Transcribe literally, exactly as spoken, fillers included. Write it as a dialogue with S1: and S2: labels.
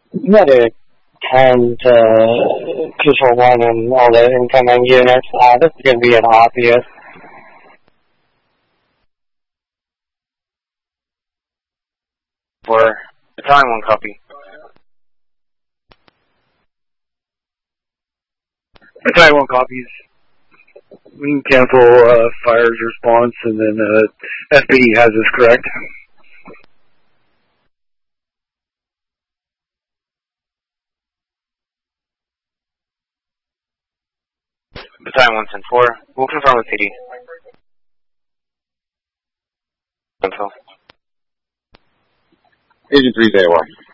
S1: Medic ten to Control one and all the incoming units. Uh, this is going to be an obvious.
S2: For Battalion one, copy.
S3: Battalion one copies. We can cancel uh, fire's response, and then uh, S P D has this correct.
S2: Battalion one ten four. We'll confirm with P D. Info.
S4: Agent three, J Y.